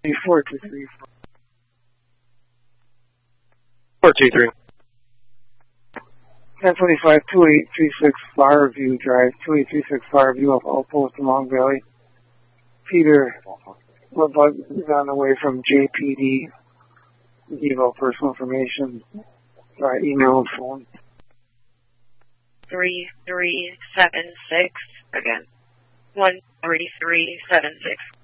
be 423. 423. 1025, 2836 Flowerview Drive, 2836 Flowerview off Outpost in Long Valley. Peter Lebug is on the way from JPD. Give out personal information by email and phone. 3376, again, 13376.